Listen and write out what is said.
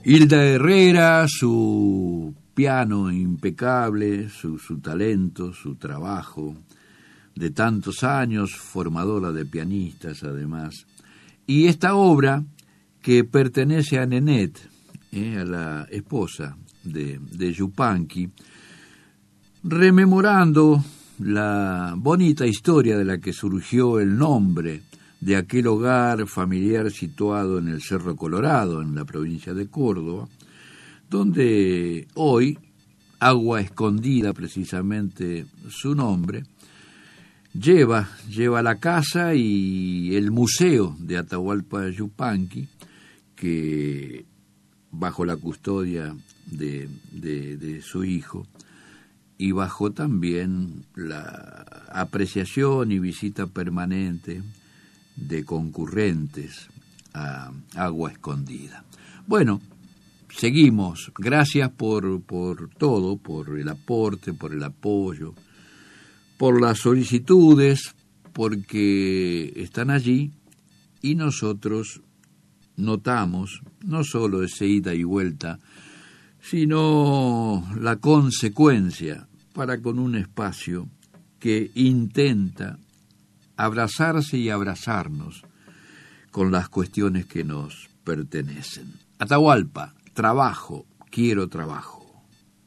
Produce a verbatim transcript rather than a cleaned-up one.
Hilda Herrera, su piano impecable, su, su talento, su trabajo de tantos años, formadora de pianistas además. Y esta obra que pertenece a Nenet, eh, a la esposa de, de Yupanqui, rememorando la bonita historia de la que surgió el nombre de aquel hogar familiar situado en el Cerro Colorado, en la provincia de Córdoba, donde hoy, Agua Escondida, precisamente su nombre, lleva, lleva la casa y el museo de Atahualpa Yupanqui, que bajo la custodia de, de, de su hijo, y bajo también la apreciación y visita permanente de concurrentes a Agua Escondida. Bueno, seguimos. Gracias por, por todo, por el aporte, por el apoyo, por las solicitudes, porque están allí y nosotros notamos no solo ese ida y vuelta, sino la consecuencia para con un espacio que intenta abrazarse y abrazarnos con las cuestiones que nos pertenecen. Atahualpa, trabajo, quiero trabajo.